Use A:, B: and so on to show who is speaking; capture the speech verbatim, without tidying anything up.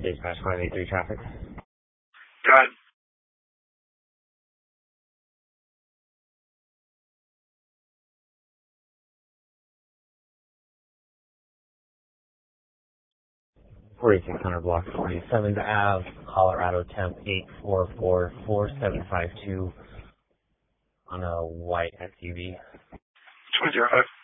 A: Dispatch five eight three traffic.
B: Got it.
A: forty-six hundred block forty-seventh Ave, Colorado temp eight four four four seven five two on a white S U V.
B: twenty oh five.